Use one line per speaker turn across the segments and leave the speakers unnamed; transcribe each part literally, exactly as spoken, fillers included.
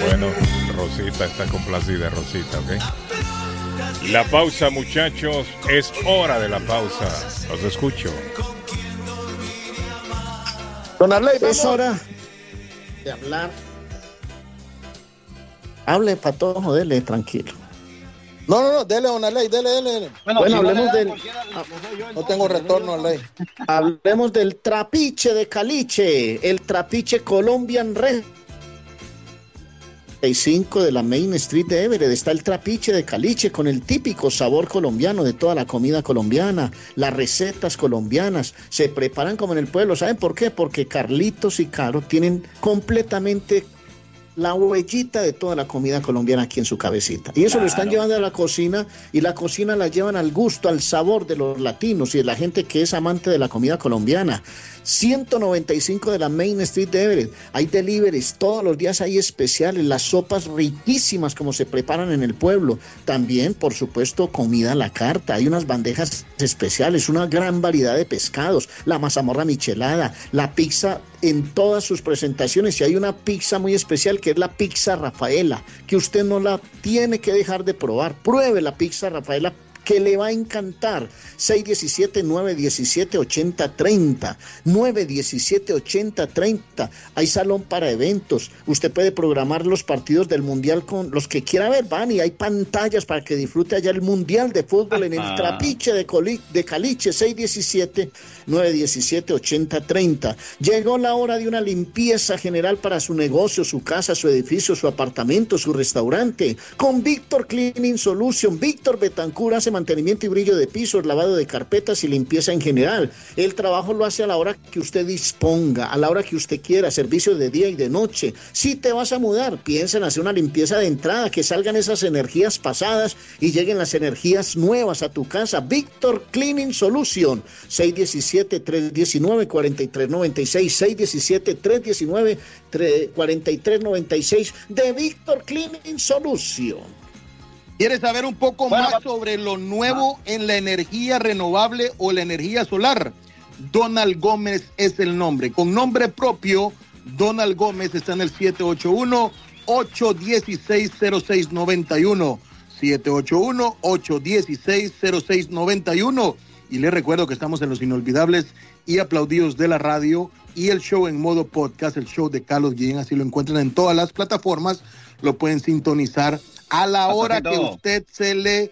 Bueno, Rosita está complacida, Rosita, ¿ok? La pausa, muchachos, es hora de la pausa. Los escucho.
Don Arley,
es hora de hablar. Hable, Patojo, dele, tranquilo.
No, no, no, dele, Don Arley, dele, dele, dele.
Bueno, bueno si hablemos no del...
No tengo retorno, Arley.
Hablemos del trapiche de Caliche, el trapiche Colombian Red. cinco de la Main Street de Everett está el trapiche de Caliche con el típico sabor colombiano de toda la comida colombiana, las recetas colombianas, se preparan como en el pueblo. ¿Saben por qué? Porque Carlitos y Caro tienen completamente la huellita de toda la comida colombiana aquí en su cabecita. Y eso claro. Lo están llevando a la cocina, y la cocina la llevan al gusto, al sabor de los latinos y de la gente que es amante de la comida colombiana. ciento noventa y cinco de la Main Street de Everett. Hay deliveries, todos los días hay especiales, las sopas riquísimas como se preparan en el pueblo. También, por supuesto, comida a la carta. Hay unas bandejas especiales, una gran variedad de pescados, la mazamorra michelada, la pizza en todas sus presentaciones. Y hay una pizza muy especial que es la pizza Rafaela, que usted no la tiene que dejar de probar. Pruebe la pizza Rafaela, que le va a encantar. seis uno siete, nueve uno siete, ocho cero tres cero, nueve uno siete, ocho cero tres cero. Hay salón para eventos. Usted puede programar los partidos del Mundial con los que quiera ver, van, y hay pantallas para que disfrute allá el Mundial de Fútbol en el trapiche de, Coli, de Caliche. Seis uno siete, nueve uno siete, ocho cero tres cero. Llegó la hora de una limpieza general para su negocio, su casa, su edificio, su apartamento, su restaurante. Con Víctor Cleaning Solution, Víctor Betancur hace mantenimiento y brillo de pisos, lavado de carpetas y limpieza en general. El trabajo lo hace a la hora que usted disponga, a la hora que usted quiera, servicios de día y de noche. Si te vas a mudar, piensa en hacer una limpieza de entrada, que salgan esas energías pasadas y lleguen las energías nuevas a tu casa. Víctor Cleaning Solution, seis uno siete, tres uno nueve, cuatro tres nueve seis, seis uno siete, tres uno nueve, cuatro tres nueve seis, de Víctor Cleaning Solution.
¿Quieres saber un poco bueno, más sobre lo nuevo en la energía renovable o la energía solar? Donald Gómez es el nombre. Con nombre propio, Donald Gómez está en el siete ocho uno, ocho uno seis, cero seis nueve uno. siete ocho uno, ocho uno seis, cero seis nueve uno. Y les recuerdo que estamos en los inolvidables y aplaudidos de la radio y el show en modo podcast, el show de Carlos Guillén. Así lo encuentran en todas las plataformas. Lo pueden sintonizar a la hora que usted se le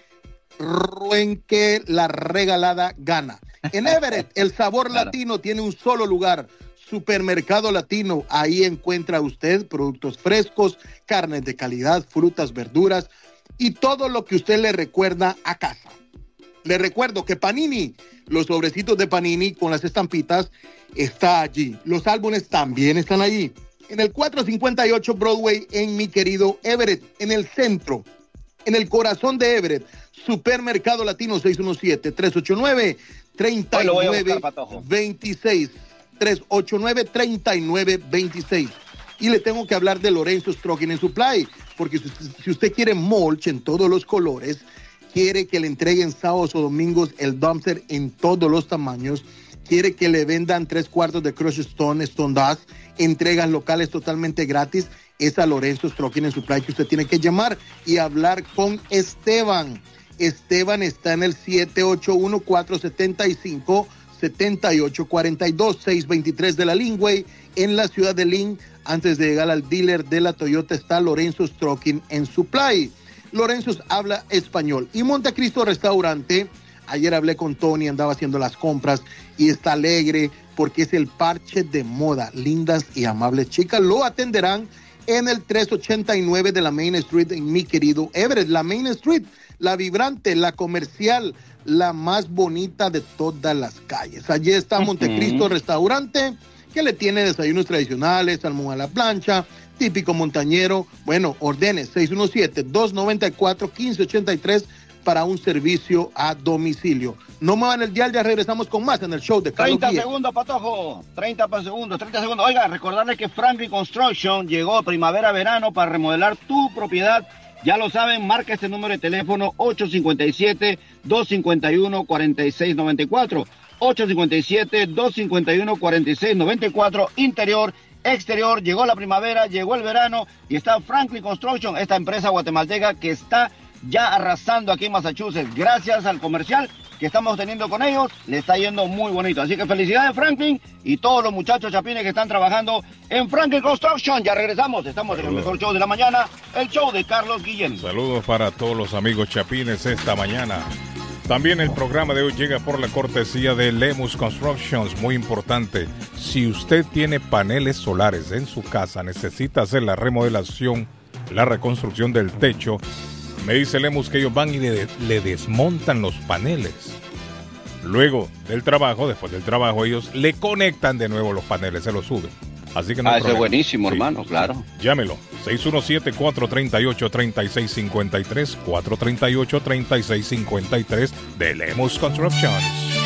ruenque la regalada gana. En Everett, el sabor claro. latino tiene un solo lugar, Supermercado Latino. Ahí encuentra usted productos frescos, carnes de calidad, frutas, verduras y todo lo que usted le recuerda a casa. Le recuerdo que Panini, los sobrecitos de Panini con las estampitas, está allí. Los álbumes también están allí. En el cuatrocientos cincuenta y ocho Broadway, en mi querido Everett, en el centro, en el corazón de Everett, Supermercado Latino. Seis uno siete, tres ocho nueve, tres nueve dos seis, tres ocho nueve, tres nueve dos seis. Y le tengo que hablar de Lorenzo's Trucking and Supply, porque si, si usted quiere mulch en todos los colores, quiere que le entreguen sábados o domingos el dumpster en todos los tamaños, quiere que le vendan tres cuartos de Crush Stone, Stone Dust, entregas locales totalmente gratis, es a Lorenzo's Trucking and Supply que usted tiene que llamar y hablar con Esteban. Esteban está en el siete ocho uno, cuatro siete cinco, siete ocho cuatro dos, seis dos tres de la Linway, en la ciudad de Lynn. Antes de llegar al dealer de la Toyota está Lorenzo's Trucking and Supply. Lorenzo's habla español. Y Montecristo Restaurante, ayer hablé con Tony, andaba haciendo las compras y está alegre porque es el parche de moda. Lindas y amables chicas lo atenderán en el trescientos ochenta y nueve de la Main Street en mi querido Everett. La Main Street, la vibrante, la comercial, la más bonita de todas las calles. Allí está Montecristo uh-huh. Restaurante, que le tiene desayunos tradicionales, salmón a la plancha, típico montañero. Bueno, ordene seis uno siete, dos nueve cuatro, uno cinco ocho tres para un servicio a domicilio. No muevan el dial, ya regresamos con más en el show de Carlos
treinta segundos, Patojo. treinta segundos, treinta segundos. Oiga, recordarle que Franklin Construction llegó primavera-verano para remodelar tu propiedad. Ya lo saben, marca este número de teléfono ocho cinco siete, dos cinco uno, cuatro seis nueve cuatro. ocho cinco siete, dos cinco uno, cuatro seis nueve cuatro. Interior, exterior, llegó la primavera, llegó el verano y está Franklin Construction, esta empresa guatemalteca que está ya arrasando aquí en Massachusetts. Gracias al comercial que estamos teniendo con ellos, le está yendo muy bonito. Así que felicidades, Franklin, y todos los muchachos chapines que están trabajando en Franklin Construction. Ya regresamos, estamos Saludos. en el mejor show de la mañana, el show de Carlos Guillén.
Saludos para todos los amigos chapines esta mañana. También el programa de hoy llega por la cortesía de Lemus Constructions. Muy importante, si usted tiene paneles solares en su casa, necesita hacer la remodelación, la reconstrucción del techo, me dice Lemus que ellos van y le, le desmontan los paneles. Luego del trabajo, después del trabajo, ellos le conectan de nuevo los paneles, se los suben. Así que no
ah, eso es buenísimo, sí. hermano, claro.
Llámelo, seis uno siete, cuatro tres ocho, tres seis cinco tres, cuatro tres ocho, tres seis cinco tres de Lemus Constructions.